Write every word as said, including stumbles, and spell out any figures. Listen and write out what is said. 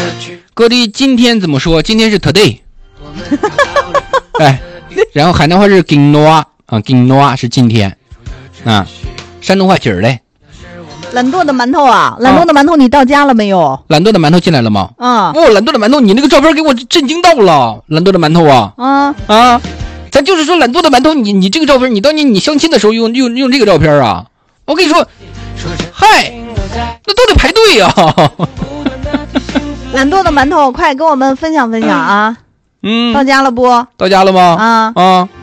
哥的今天怎么说？今天是 today。哎，然后海南话是今诺啊，今诺是今天啊，山东话今儿嘞。 懒惰的馒头啊，懒惰的馒头，你到家了没有？ 啊、懒惰的馒头进来了吗？ 啊、 嗯，哦，懒惰的馒头，你那个照片给我震惊到了，懒惰的馒头啊， 啊啊，咱就是说懒惰的馒头，你你这个照片，你当年你相亲的时候用用用这个照片啊，我跟你说，嗨，那都得排队呀、啊。 懒惰的馒头，快跟我们分享分享啊！ 嗯， 到家了不？ 到家了吗？ 啊啊。